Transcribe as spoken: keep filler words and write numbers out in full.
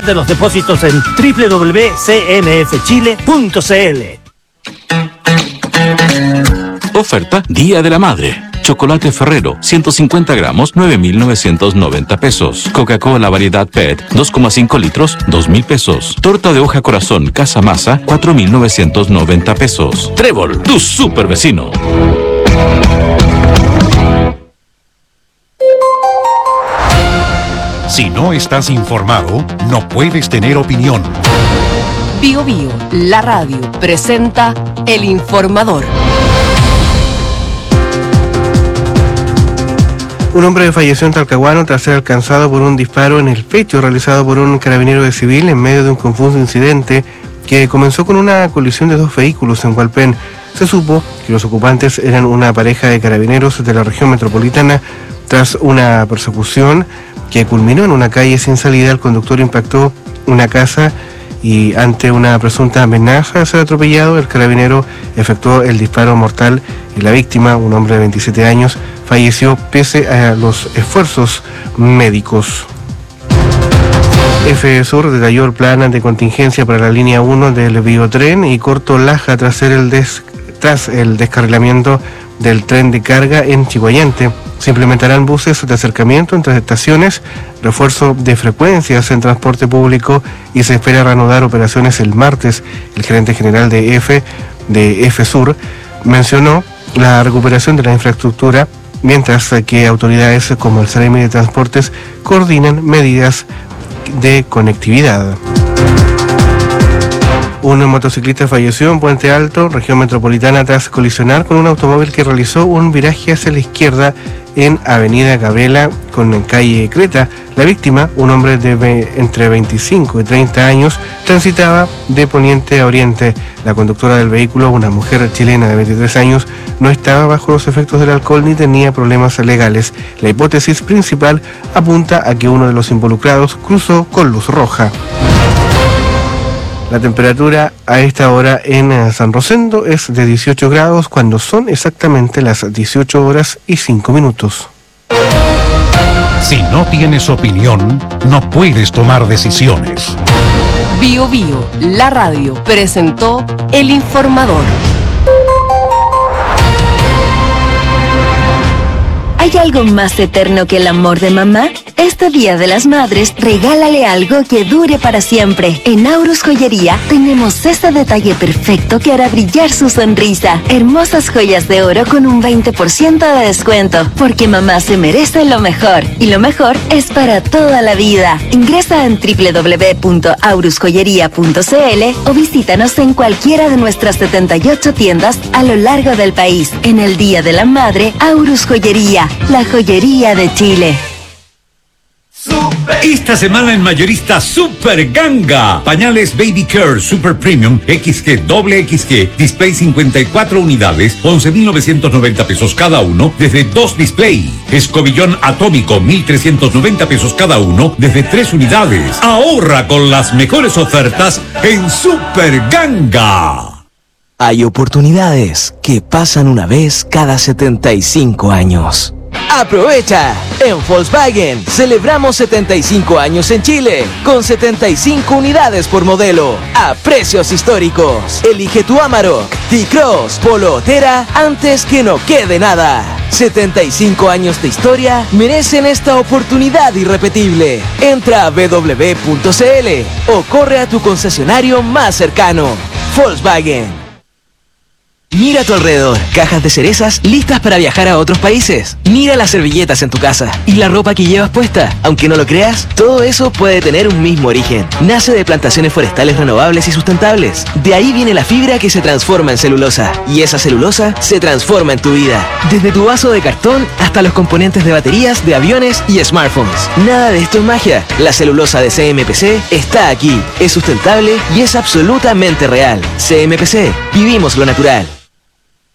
de los depósitos en doble u doble u doble u punto c n f chile punto c l. Oferta Día de la Madre. Chocolate Ferrero, ciento cincuenta gramos, nueve mil novecientos noventa pesos. Coca-Cola variedad P E T, dos coma cinco litros, dos mil pesos. Torta de hoja corazón Casa Masa, cuatro mil novecientos noventa pesos. Trébol, tu super vecino. Si no estás informado, no puedes tener opinión. Bio Bio, la radio, presenta El Informador. Un hombre falleció en Talcahuano tras ser alcanzado por un disparo en el pecho realizado por un carabinero de civil en medio de un confuso incidente que comenzó con una colisión de dos vehículos en Hualpén. Se supo que los ocupantes eran una pareja de carabineros de la región metropolitana. Tras una persecución que culminó en una calle sin salida, el conductor impactó una casa y ante una presunta amenaza de ser atropellado, el carabinero efectuó el disparo mortal y la víctima, un hombre de veintisiete años, falleció pese a los esfuerzos médicos. F-Sur detalló el plan de contingencia para la línea uno del Biotren y Corto Laja tras, ser el des, tras el descarrilamiento del tren de carga en Chiguayante. Se implementarán buses de acercamiento entre estaciones, refuerzo de frecuencias en transporte público y se espera reanudar operaciones el martes. El gerente general de F, de F-Sur, mencionó la recuperación de la infraestructura, mientras que autoridades como el Ceremi de Transportes coordinan medidas de conectividad. Un motociclista falleció en Puente Alto, región metropolitana, tras colisionar con un automóvil que realizó un viraje hacia la izquierda en Avenida Gabriela con calle Creta. La víctima, un hombre de ve- entre veinticinco y treinta años, transitaba de poniente a oriente. La conductora del vehículo, una mujer chilena de veintitrés años, no estaba bajo los efectos del alcohol ni tenía problemas legales. La hipótesis principal apunta a que uno de los involucrados cruzó con luz roja. La temperatura a esta hora en San Rosendo es de dieciocho grados cuando son exactamente las dieciocho horas y cinco minutos. Si no tienes opinión, no puedes tomar decisiones. Bio Bio, la radio, presentó El Informador. ¿Hay algo más eterno que el amor de mamá? Este Día de las Madres, regálale algo que dure para siempre. En Aurus Joyería tenemos ese detalle perfecto que hará brillar su sonrisa. Hermosas joyas de oro con un veinte por ciento de descuento, porque mamá se merece lo mejor. Y lo mejor es para toda la vida. Ingresa en doble u doble u doble u punto aurus joyería punto c l o visítanos en cualquiera de nuestras setenta y ocho tiendas a lo largo del país. En el Día de la Madre, Aurus Joyería, la joyería de Chile. Esta semana en Mayorista Super Ganga. Pañales Baby Care Super Premium X G doble X G, display cincuenta y cuatro unidades, once mil novecientos noventa pesos cada uno, desde dos display. Escobillón Atómico, mil trescientos noventa pesos cada uno, desde tres unidades. Ahorra con las mejores ofertas en Super Ganga. Hay oportunidades que pasan una vez cada setenta y cinco años. ¡Aprovecha! En Volkswagen celebramos setenta y cinco años en Chile, con setenta y cinco unidades por modelo, a precios históricos. Elige tu Amarok, T-Cross, Polo o Terra antes que no quede nada. setenta y cinco años de historia merecen esta oportunidad irrepetible. Entra a w w w punto c l o corre a tu concesionario más cercano. Volkswagen. Mira a tu alrededor, cajas de cerezas listas para viajar a otros países. Mira las servilletas en tu casa y la ropa que llevas puesta. Aunque no lo creas, todo eso puede tener un mismo origen. Nace de plantaciones forestales renovables y sustentables. De ahí viene la fibra que se transforma en celulosa. Y esa celulosa se transforma en tu vida. Desde tu vaso de cartón hasta los componentes de baterías, de aviones y smartphones. Nada de esto es magia. La celulosa de C M P C está aquí. Es sustentable y es absolutamente real. C M P C, vivimos lo natural.